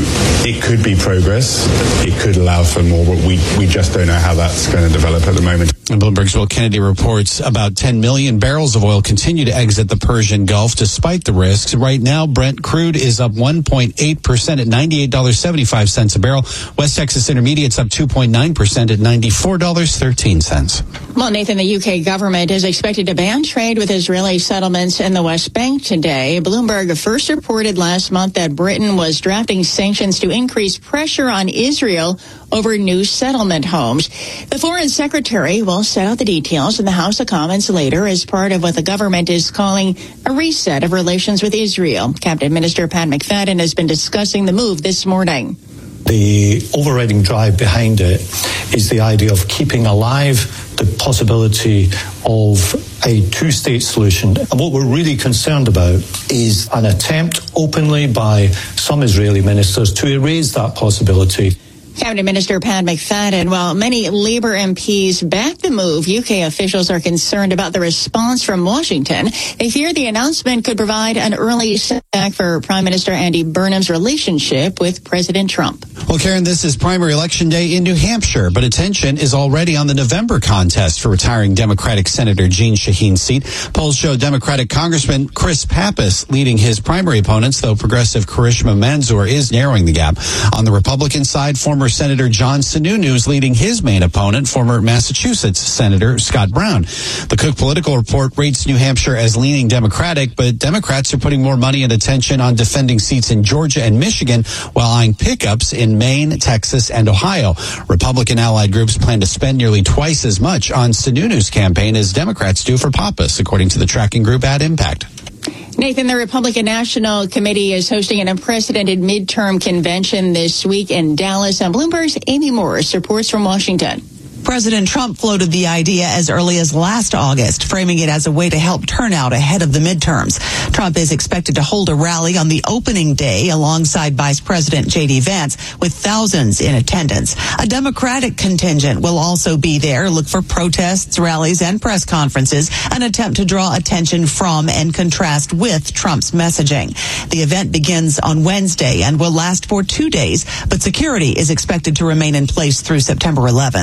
it could be progress. It could allow for more, but we, we just don't know how that's going to develop at the moment. And Bloomberg's Will Kennedy reports about ten million barrels of oil continue to exit the Persian Gulf despite the risks. Right now, Brent crude is up one point eight percent at ninety-eight dollars and seventy-five cents a barrel. West Texas Intermediate's up two point nine percent at ninety-four dollars and thirteen cents. Well, Nathan, the U K government is expected to ban trade with Israeli settlements in the West Bank today. Bloomberg first reported last month that Britain was drafting sanctions to increase pressure on Israel over new settlement homes. The foreign secretary will set out the details in the House of Commons later as part of what the government is calling a reset of relations with Israel. Cabinet Minister Pat McFadden has been discussing the move this morning. The overriding drive behind it is the idea of keeping alive the possibility of a two-state solution. And what we're really concerned about is an attempt openly by some Israeli ministers to erase that possibility. Cabinet Minister Pat McFadden, while many Labour M Ps back the move, U K officials are concerned about the response from Washington. They fear the announcement could provide an early setback for Prime Minister Andy Burnham's relationship with President Trump. Well, Karen, this is primary election day in New Hampshire, but attention is already on the November contest for retiring Democratic Senator Jeanne Shaheen's seat. Polls show Democratic Congressman Chris Pappas leading his primary opponents, though progressive Karishma Manzoor is narrowing the gap. On the Republican side, former Senator John Sununu is leading his main opponent, former Massachusetts Senator Scott Brown. The Cook Political Report rates New Hampshire as leaning Democratic, but Democrats are putting more money and attention on defending seats in Georgia and Michigan while eyeing pickups in Maine, Texas, and Ohio. Republican allied groups plan to spend nearly twice as much on Sununu's campaign as Democrats do for Pappas, according to the tracking group Ad Impact. Nathan, the Republican National Committee is hosting an unprecedented midterm convention this week in Dallas. And Bloomberg's Amy Morris reports from Washington. President Trump floated the idea as early as last August, framing it as a way to help turnout ahead of the midterms. Trump is expected to hold a rally on the opening day alongside Vice President J D Vance with thousands in attendance. A Democratic contingent will also be there, look for protests, rallies, and press conferences, an attempt to draw attention from and contrast with Trump's messaging. The event begins on Wednesday and will last for two days, but security is expected to remain in place through September eleventh.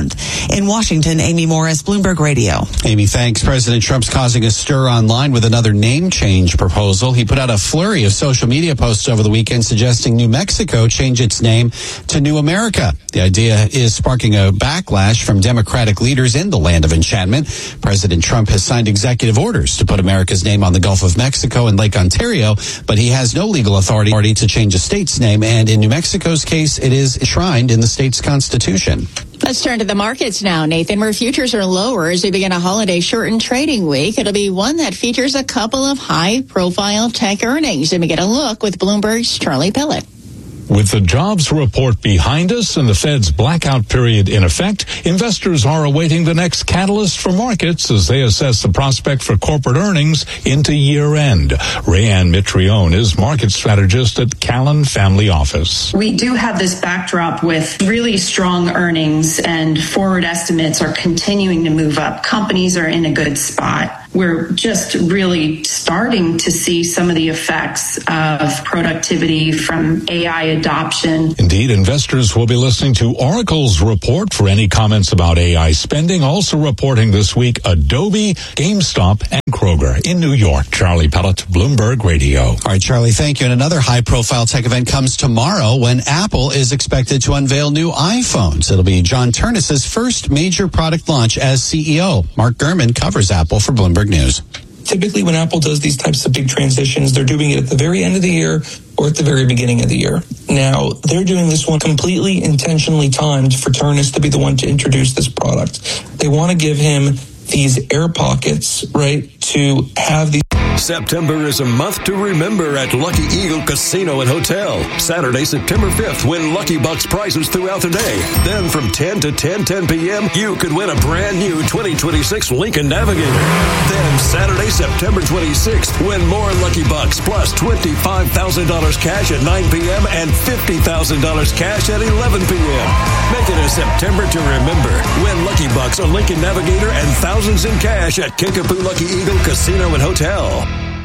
In Washington, Amy Morris, Bloomberg Radio. Amy, thanks. President Trump's causing a stir online with another name change proposal. He put out a flurry of social media posts over the weekend suggesting New Mexico change its name to New America. The idea is sparking a backlash from Democratic leaders in the land of enchantment. President Trump has signed executive orders to put America's name on the Gulf of Mexico and Lake Ontario, but he has no legal authority to change a state's name. And in New Mexico's case, it is enshrined in the state's constitution. Let's turn to the markets now, Nathan, where futures are lower as we begin a holiday-shortened trading week. It'll be one that features a couple of high-profile tech earnings. And we get a look with Bloomberg's Charlie Pillett. With the jobs report behind us and the Fed's blackout period in effect, investors are awaiting the next catalyst for markets as they assess the prospect for corporate earnings into year-end. Rayanne Mitrione is market strategist at Callan Family Office. We do have this backdrop with really strong earnings, and forward estimates are continuing to move up. Companies are in a good spot. We're just really starting to see some of the effects of productivity from A I adoption. Indeed, investors will be listening to Oracle's report for any comments about A I spending. Also reporting this week, Adobe, GameStop, and Kroger in New York. Charlie Pellett, Bloomberg Radio. All right, Charlie, thank you. And another high-profile tech event comes tomorrow when Apple is expected to unveil new iPhones. It'll be John Ternus's first major product launch as C E O. Mark Gurman covers Apple for Bloomberg News. Typically, when Apple does these types of big transitions, they're doing it at the very end of the year or at the very beginning of the year. Now, they're doing this one completely intentionally timed for Ternus to be the one to introduce this product. They want to give him these air pockets, right, to have these. September is a month to remember at Lucky Eagle Casino and Hotel. Saturday, September fifth, win Lucky Bucks prizes throughout the day. Then from ten to ten ten p.m., you could win a brand new twenty twenty-six Lincoln Navigator. Then Saturday, September twenty-sixth, win more Lucky Bucks plus twenty-five thousand dollars cash at nine p.m. and fifty thousand dollars cash at eleven p.m. Make it a September to remember. Win Lucky Bucks, a Lincoln Navigator, and thousands in cash at Kickapoo Lucky Eagle Casino and Hotel.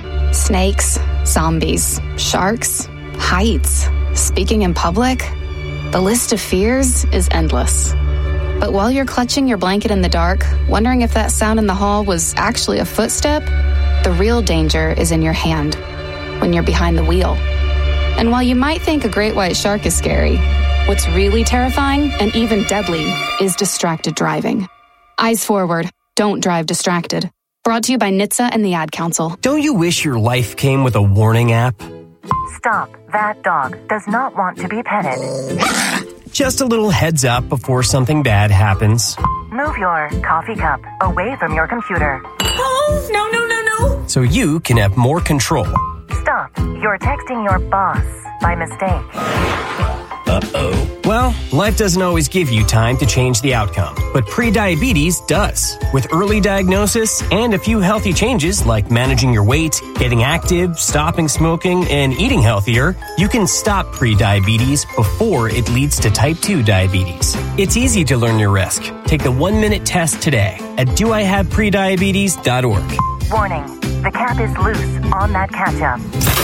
Snakes, zombies, sharks, heights, speaking in public. The list of fears is endless. But while you're clutching your blanket in the dark, wondering if that sound in the hall was actually a footstep, the real danger is in your hand, when you're behind the wheel. And while you might think a great white shark is scary, what's really terrifying and even deadly is distracted driving. Eyes forward, don't drive distracted. Brought to you by N H T S A and the Ad Council. Don't you wish your life came with a warning app? Stop. That dog does not want to be petted. Just a little heads up before something bad happens. Move your coffee cup away from your computer. Oh, no, no, no, no. So you can have more control. Stop. You're texting your boss by mistake. Uh-oh. Well, life doesn't always give you time to change the outcome, but prediabetes does. With early diagnosis and a few healthy changes like managing your weight, getting active, stopping smoking, and eating healthier, you can stop prediabetes before it leads to type two diabetes. It's easy to learn your risk. Take the one-minute test today at do I have prediabetes dot org. Warning, the cap is loose on that ketchup.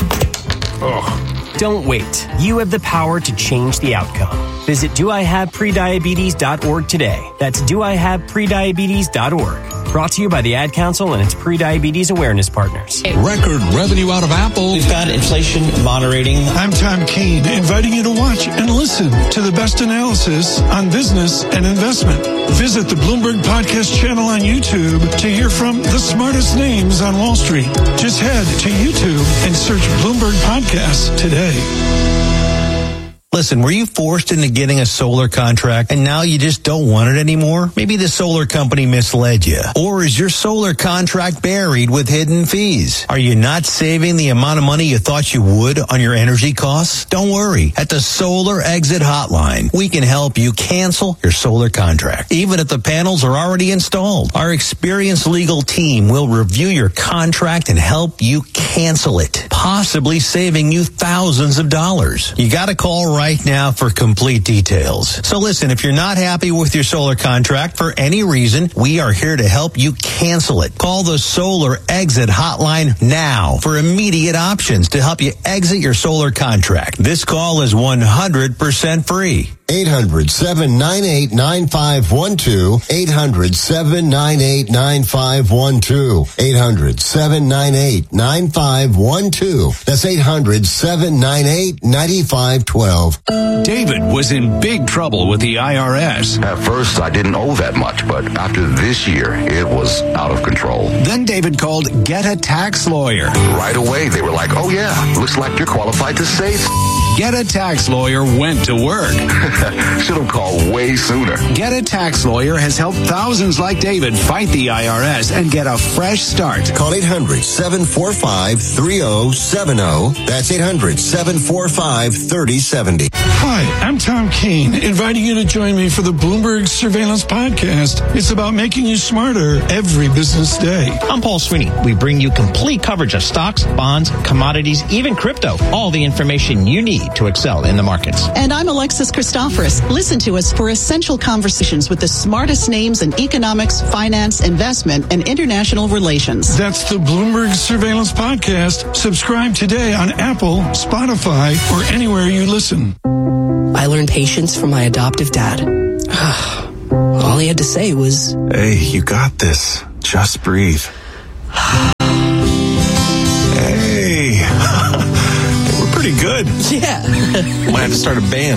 Ugh. Don't wait. You have the power to change the outcome. Visit do I have prediabetes dot org today. That's do I have prediabetes dot org. Brought to you by the Ad Council and its pre-diabetes awareness partners. Record revenue out of Apple. We've got inflation moderating. I'm Tom Keene, inviting you to watch and listen to the best analysis on business and investment. Visit the Bloomberg Podcast channel on YouTube to hear from the smartest names on Wall Street. Just head to YouTube and search Bloomberg Podcasts today. Listen, were you forced into getting a solar contract and now you just don't want it anymore? Maybe the solar company misled you. Or is your solar contract buried with hidden fees? Are you not saving the amount of money you thought you would on your energy costs? Don't worry. At the Solar Exit Hotline, we can help you cancel your solar contract, even if the panels are already installed. Our experienced legal team will review your contract and help you cancel it, possibly saving you thousands of dollars. You got to call right right now for complete details. So listen, if you're not happy with your solar contract for any reason, we are here to help you cancel it. Call the Solar Exit Hotline now for immediate options to help you exit your solar contract. This call is one hundred percent free. eight hundred, seven nine eight, nine five one two. eight hundred, seven nine eight, nine five one two. eight hundred, seven nine eight, nine five one two. That's eight hundred, seven nine eight, nine five one two. David was in big trouble with the I R S. At first, I didn't owe that much, but after this year, it was out of control. Then David called Get a Tax Lawyer. Right away, they were like, oh yeah, looks like you're qualified to save. Get a Tax Lawyer went to work. Should have called way sooner. Get a Tax Lawyer has helped thousands like David fight the I R S and get a fresh start. Call eight hundred, seven four five, three oh seven oh. That's eight hundred, seven four five, three oh seven oh. Hi, I'm Tom Keene, inviting you to join me for the Bloomberg Surveillance Podcast. It's about making you smarter every business day. I'm Paul Sweeney. We bring you complete coverage of stocks, bonds, commodities, even crypto. All the information you need to excel in the markets. And I'm Alexis Christoforous. Listen to us for essential conversations with the smartest names in economics, finance, investment, and international relations. That's the Bloomberg Surveillance Podcast. Subscribe today on Apple, Spotify, or anywhere you listen. I learned patience from my adoptive dad. All he had to say was, "Hey, you got this. Just breathe." Hey. Pretty good. Yeah. Might have to start a band.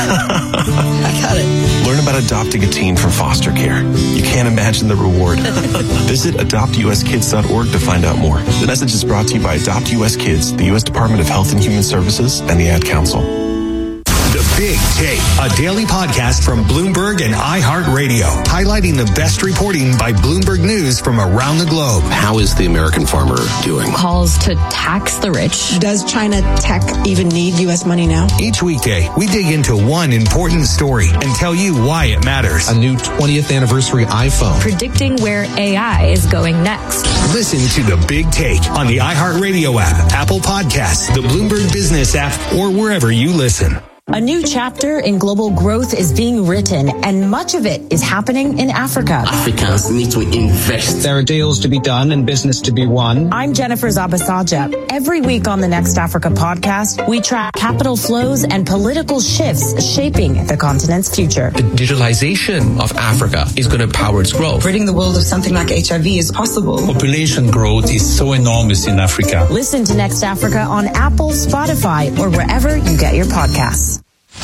I got it. Learn about adopting a teen from foster care. You can't imagine the reward. Visit adopt u s kids dot org to find out more. The message is brought to you by Adopt U S Kids, the U S Department of Health and Human Services, and the Ad Council. The Big Take, a daily podcast from Bloomberg and iHeartRadio, highlighting the best reporting by Bloomberg News from around the globe. How is the American farmer doing? Calls to tax the rich. Does China tech even need U S money now? Each weekday, we dig into one important story and tell you why it matters. A new twentieth anniversary iPhone. Predicting where A I is going next. Listen to The Big Take on the iHeartRadio app, Apple Podcasts, the Bloomberg Business app, or wherever you listen. A new chapter in global growth is being written, and much of it is happening in Africa. Africans need to invest. There are deals to be done and business to be won. I'm Jennifer Zabasaja. Every week on the Next Africa podcast, we track capital flows and political shifts shaping the continent's future. The digitalization of Africa is going to power its growth. Ridding the world of something like H I V is possible. Population growth is so enormous in Africa. Listen to Next Africa on Apple, Spotify, or wherever you get your podcasts.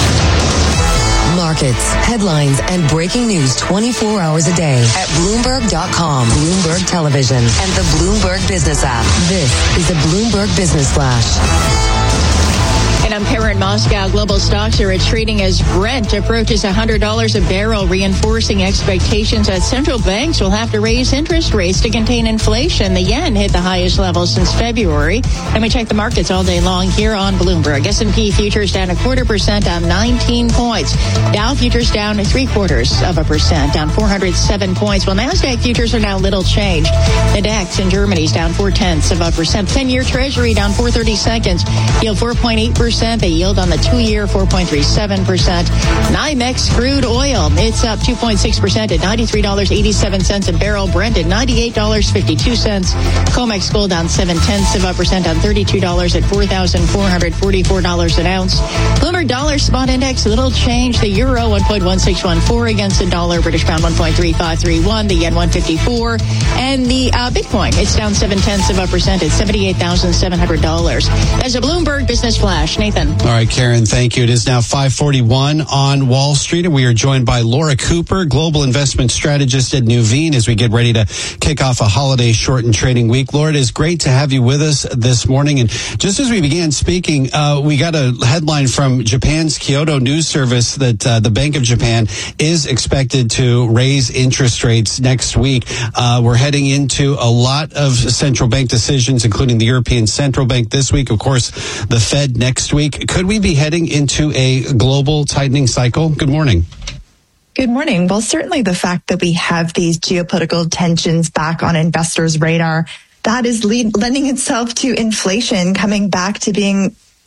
Markets, headlines, and breaking news twenty-four hours a day at Bloomberg dot com, Bloomberg Television, and the Bloomberg Business app. This is the Bloomberg Business Flash. And I'm Karen Moscow. Global stocks are retreating as Brent approaches one hundred dollars a barrel, reinforcing expectations that central banks will have to raise interest rates to contain inflation. The yen hit the highest level since February. And we check the markets all day long here on Bloomberg. S and P futures down a quarter percent, down nineteen points. Dow futures down three quarters of a percent, down four hundred seven points. While NASDAQ futures are now little changed. The DAX in Germany is down four tenths of a percent. ten-year Treasury down four thirty seconds. Yield four point eight percent. The yield on the two-year, four point three seven percent. NYMEX crude oil, it's up two point six percent at ninety-three dollars and eighty-seven cents a barrel. Brent at ninety-eight dollars and fifty-two cents. COMEX gold down seven-tenths of a percent on thirty-two dollars at four thousand four hundred forty-four dollars an ounce. Bloomberg Dollar Spot Index, little change. The euro, one point one six one four against the dollar. British pound, one point three five three one. The yen, one fifty-four. And the uh, Bitcoin, it's down seven-tenths of a percent at seventy-eight thousand seven hundred dollars. As a Bloomberg Business Flash, Nathan. All right, Karen, thank you. It is now five forty-one on Wall Street, and we are joined by Laura Cooper, Global Investment Strategist at Nuveen, as we get ready to kick off a holiday-shortened trading week. Laura, it is great to have you with us this morning. And just as we began speaking, uh, we got a headline from Japan's Kyodo News Service that uh, the Bank of Japan is expected to raise interest rates next week. Uh, we're heading into a lot of central bank decisions, including the European Central Bank this week, of course, the Fed next week. Could we be heading into a global tightening cycle? Good morning. Good morning. Well, certainly the fact that we have these geopolitical tensions back on investors' radar, that is lead, lending itself to inflation coming back to being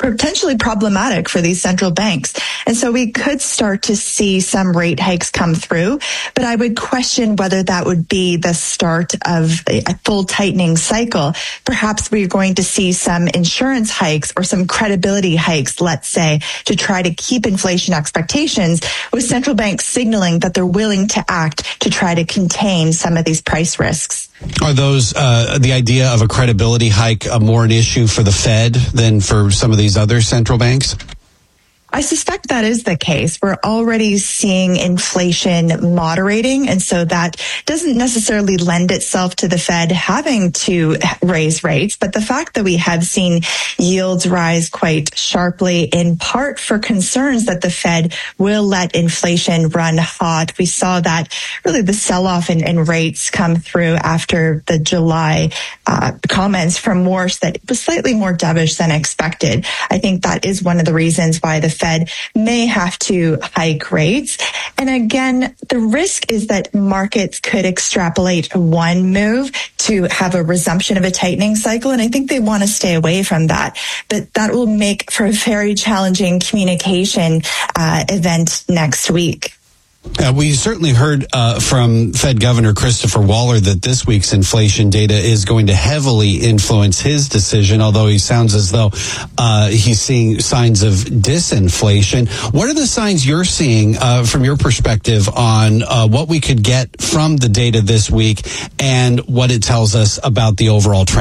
potentially problematic for these central banks. And so we could start to see some rate hikes come through, but I would question whether that would be the start of a full tightening cycle. Perhaps we're going to see some insurance hikes or some credibility hikes, let's say, to try to keep inflation expectations, with central banks signaling that they're willing to act to try to contain some of these price risks. Are those, uh, the idea of a credibility hike uh, more an issue for the Fed than for some of these other central banks? I suspect that is the case. We're already seeing inflation moderating, and so that doesn't necessarily lend itself to the Fed having to raise rates. But the fact that we have seen yields rise quite sharply, in part for concerns that the Fed will let inflation run hot. We saw that really the sell-off in, in rates come through after the July uh, comments from Morse that was slightly more dovish than expected. I think that is one of the reasons why the Fed may have to hike rates. And again, the risk is that markets could extrapolate one move to have a resumption of a tightening cycle. And I think they want to stay away from that. But that will make for a very challenging communication uh, event next week. Uh, we certainly heard uh, from Fed Governor Christopher Waller that this week's inflation data is going to heavily influence his decision, although he sounds as though uh, he's seeing signs of disinflation. What are the signs you're seeing uh, from your perspective on uh, what we could get from the data this week and what it tells us about the overall trend?